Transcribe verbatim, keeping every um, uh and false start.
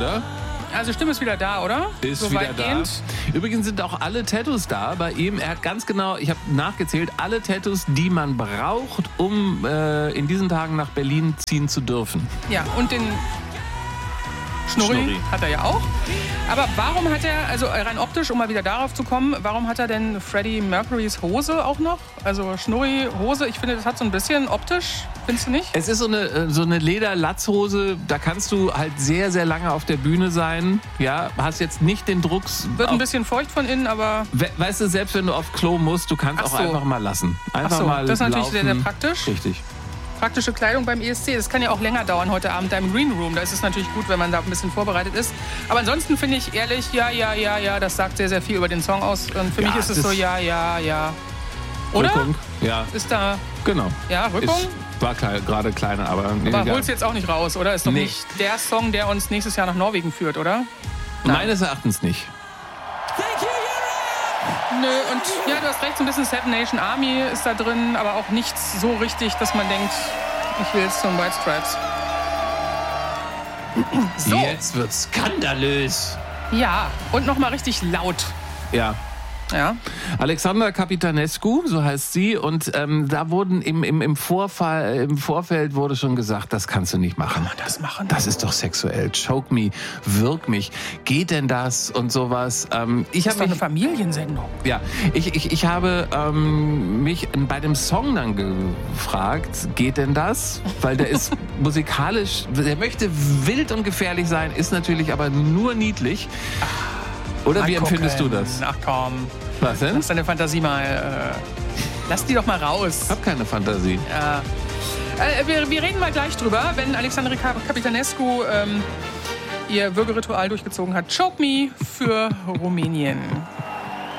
oder? Also Stimme ist wieder da, oder? Ist so wieder da. Übrigens sind auch alle Tattoos da bei ihm. Er hat ganz genau, ich habe nachgezählt, alle Tattoos, die man braucht, um äh, in diesen Tagen nach Berlin ziehen zu dürfen. Ja, und den Schnurri, Schnurri hat er ja auch. Aber warum hat er, also rein optisch, um mal wieder darauf zu kommen, warum hat er denn Freddie Mercurys Hose auch noch? Also Schnurri, Hose, ich finde, das hat so ein bisschen optisch, findest du nicht? Es ist so eine, so eine Leder-Latzhose, da kannst du halt sehr, sehr lange auf der Bühne sein. Ja, hast jetzt nicht den Druck. Wird ein bisschen feucht von innen, aber... We weißt du, selbst wenn du auf Klo musst, du kannst Ach auch so. einfach mal lassen. Einfach Ach so, mal das ist natürlich laufen. sehr, sehr praktisch. Richtig. Praktische Kleidung beim E S C. Das kann ja auch länger dauern heute Abend da im Green Room. Da ist es natürlich gut, wenn man da ein bisschen vorbereitet ist. Aber ansonsten finde ich ehrlich, ja, ja, ja, ja, das sagt sehr, sehr viel über den Song aus. Und für Ja, mich ist es so, ja, ja, ja. Oder? Rückung, ja. Ist da... Genau. Ja, Rückung? Ist, war klein, gerade kleiner, aber... Aber holst jetzt auch nicht raus, oder? Ist doch Nee. nicht der Song, der uns nächstes Jahr nach Norwegen führt, oder? Nein. Meines Erachtens nicht. Nö, und ja, du hast recht, so ein bisschen Seven Nation Army ist da drin, aber auch nichts so richtig, dass man denkt, ich will jetzt zum White Stripes. So. Jetzt wird's skandalös. Ja, und nochmal richtig laut. Ja. Ja. Alexandra Capitanescu, so heißt sie, und ähm, da wurden im, im, im, Vorfall, im Vorfeld wurde schon gesagt, das kannst du nicht machen. Kann man das machen? Das ist doch sexuell. Choke me, wirk mich. Geht denn das und sowas? Ähm, ich das ist habe doch eine Familiensendung. Ja, ich, ich, ich habe ähm, mich bei dem Song dann gefragt, geht denn das? Weil der ist musikalisch, der möchte wild und gefährlich sein, ist natürlich aber nur niedlich. Oder wie empfindest du das? Ach komm. Was denn? Lass deine Fantasie mal... Äh, lass die doch mal raus. Ich hab keine Fantasie. Ja. Äh, wir, wir reden mal gleich drüber, wenn Alexandra Capitanescu ähm, ihr Würgeritual durchgezogen hat. Choke Me für Rumänien.